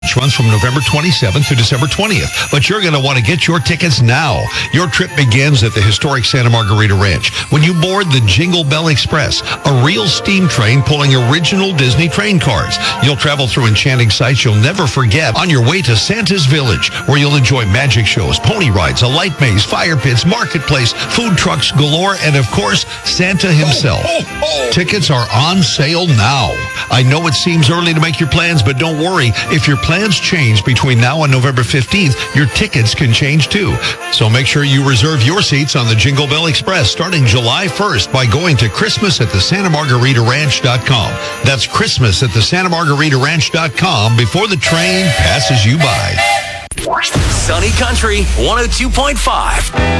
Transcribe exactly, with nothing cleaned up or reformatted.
which runs from November twenty-seventh to December twentieth. But you're going to want to get your tickets now. Your trip begins at the historic Santa Margarita Ranch when you board the Jingle Bell Express, a real steam train pulling original Disney train cars. You'll travel through enchanting sights you'll never forget on your way to Santa's Village, where you'll enjoy magic shows, pony rides, a light maze, fire pits, marketplace, food trucks galore, and of course, Santa himself. Oh, oh, oh. Tickets are on sale now. I know it seems early to make your plans, but don't worry. If your plans change between now and November fifteenth, your tickets can change too. So make sure you reserve your seats on the Jingle Bell Express starting July first by going to Christmas at the Santa Margarita Ranch dot com. That's Christmas at the Santa Margarita Ranch dot com before the train passes you by. Sunny Country one oh two point five.